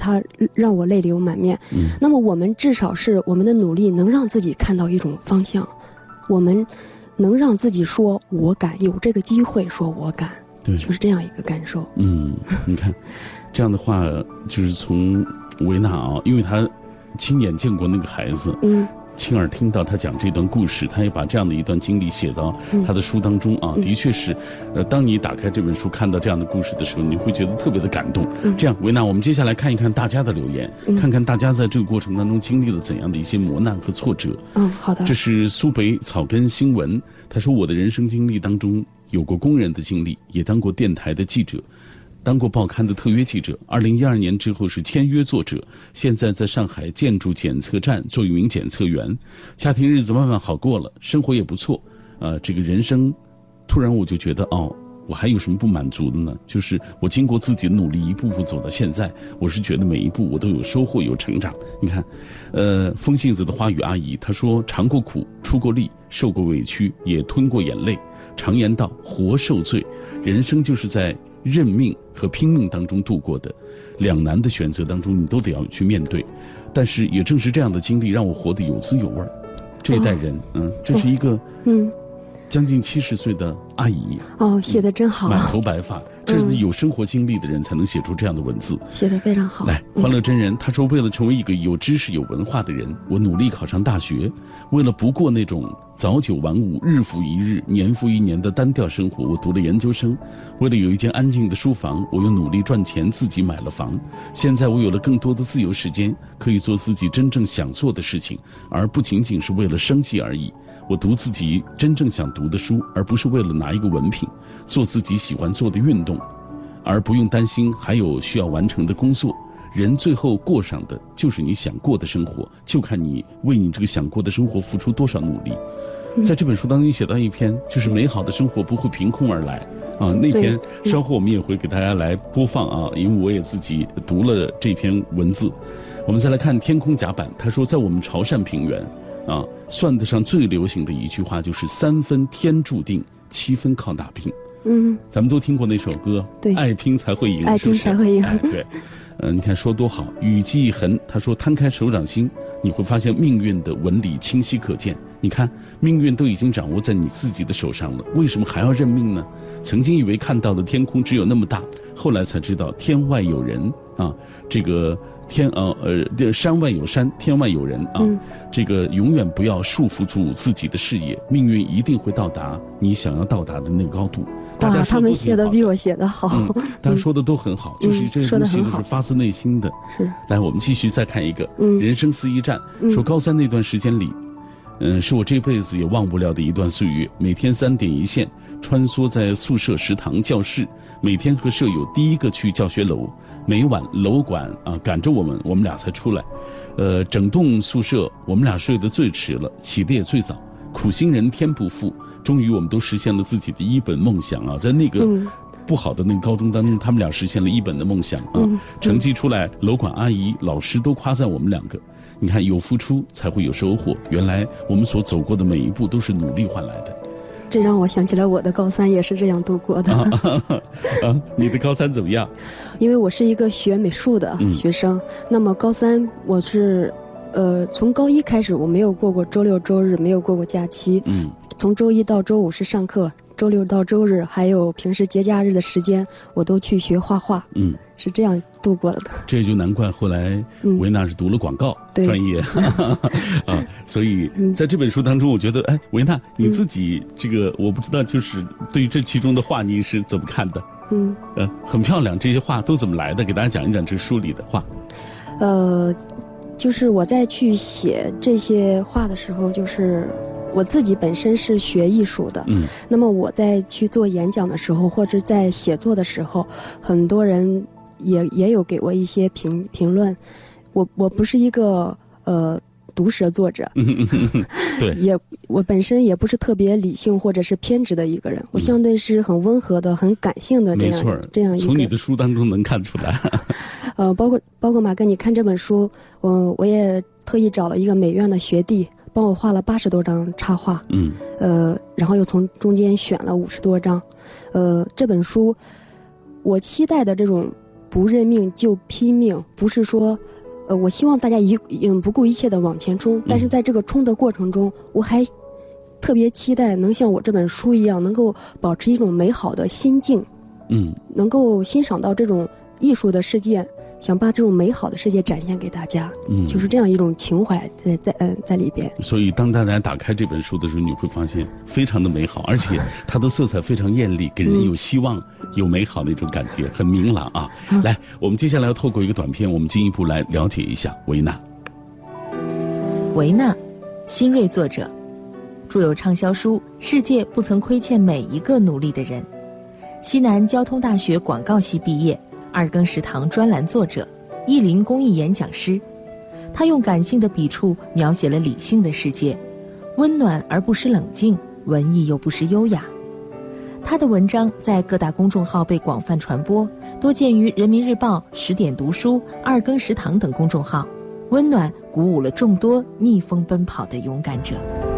它让我泪流满面。那么我们至少是我们的努力能让自己看到一种方向，我们能让自己说我敢，有这个机会说我敢， 对， 就是这样一个感受。 你看这样的话就是从维纳啊，因为他亲眼见过那个孩子，亲耳听到他讲这段故事，他也把这样的一段经历写到他的书当中啊。的确是，当你打开这本书看到这样的故事的时候，你会觉得特别的感动。这样，维娜，我们接下来看一看大家的留言，看看大家在这个过程当中经历了怎样的一些磨难和挫折。 好的。 这是苏北草根新闻，他说我的人生经历当中有过工人的经历，也当过电台的记者。当过报刊的特约记者，2012年之后是签约作者，现在在上海建筑检测站做一名检测员，家庭日子慢慢好过了，生活也不错。这个人生，突然我就觉得我还有什么不满足的呢？就是我经过自己的努力，一步步走到现在，我是觉得每一步我都有收获，有成长。你看，风信子的花语阿姨她说，尝过苦，出过力，受过委屈，也吞过眼泪。常言道，活受罪，人生就是在认命和拼命当中度过的，两难的选择当中，你都得要去面对。但是也正是这样的经历，让我活得有滋有味儿。这一代人，这是一个将近70岁的阿姨。 写得真好， 满头白发，这是有生活经历的人才能写出这样的文字， 写得非常好。 来，欢乐真人他说，为了成为一个有知识有文化的人，我努力考上大学，为了不过那种早九晚五、日复一日、年复一年的单调生活，我读了研究生，为了有一间安静的书房，我又努力赚钱，自己买了房。现在我有了更多的自由时间，可以做自己真正想做的事情，而不仅仅是为了生计而已。我读自己真正想读的书，而不是为了拿一个文凭，做自己喜欢做的运动，而不用担心还有需要完成的工作。人最后过上的就是你想过的生活，就看你为你这个想过的生活付出多少努力。在这本书当中写到一篇，就是美好的生活不会凭空而来那篇稍后我们也会给大家来播放因为我也自己读了这篇文字。我们再来看天空甲板，他说在我们潮汕平原算得上最流行的一句话就是3分天注定，7分靠打拼。咱们都听过那首歌，对，爱拼才会赢， 爱拼才会赢。 对，你看说多好。雨季一横，他说摊开手掌心，你会发现命运的纹理清晰可见。你看，命运都已经掌握在你自己的手上了，为什么还要认命呢？曾经以为看到的天空只有那么大，后来才知道天外有人这个山外有山，天外有人这个永远不要束缚住自己的事业，命运一定会到达你想要到达的那个高度。 哇，他们写的比我写的好。 大家说的都很好，就是这些东西都是发自内心的。 是。 来，我们继续再看一个人生四驿站，说高3那段时间里，是我这辈子也忘不了的一段岁月。每天3点一线，穿梭在宿舍、食堂、教室，每天和舍友第一个去教学楼，每晚楼管赶着我们俩才出来。整栋宿舍我们俩睡得最迟了，起得也最早。苦心人天不负，终于我们都实现了自己的一本梦想在那个不好的那个高中当中，他们俩实现了一本的梦想成绩出来，楼管阿姨、老师都夸赞我们2个。你看，有付出才会有收获，原来我们所走过的每一步都是努力换来的。 这让我想起来我的高3也是这样度过的。 你的高3怎么样？ 因为我是一个学美术的学生，那么高3我是从高1开始我没有过过周6周日，没有过过假期。从周1到周5是上课，周6到周日还有平时节假日的时间，我都去学画画。是这样度过的。这就难怪后来维娜是读了广告专业所以在这本书当中，我觉得维娜你自己这个我不知道，就是对于这其中的画你是怎么看的？很漂亮，这些画都怎么来的？给大家讲一讲这书里的画。 就是我在去写这些画的时候，就是我自己本身是学艺术的，那么我在去做演讲的时候，或者在写作的时候，很多人也有给我一些评论。我不是一个毒舌作者， 对， 我本身也不是特别理性或者是偏执的一个人，我相对是很温和的、很感性的这样一个。 从你的书当中能看出来。 包括马哥，你看这本书，我也特意找了一个美院的学弟，帮我画了80多张插画，然后又从中间选了50多张。这本书，我期待的这种不认命就拼命，不是说我希望大家不顾一切的往前冲，但是在这个冲的过程中，我还特别期待能像我这本书一样，能够保持一种美好的心境，能够欣赏到这种艺术的世界，想把这种美好的世界展现给大家，就是这样一种情怀在里边。所以当大家打开这本书的时候，你会发现非常的美好，而且它的色彩非常艳丽，给人有希望、有美好的一种感觉，很明朗啊。来，我们接下来要透过一个短片，我们进一步来了解一下维纳。 维纳，新锐作者，著有畅销书《世界不曾亏欠每一个努力的人》，西南交通大学广告系毕业，二更食堂专栏作者，译林公益演讲师。他用感性的笔触描写了理性的世界，温暖而不失冷静，文艺又不失优雅。他的文章在各大公众号被广泛传播，多见于人民日报、10点读书、二更食堂等公众号，温暖鼓舞了众多逆风奔跑的勇敢者。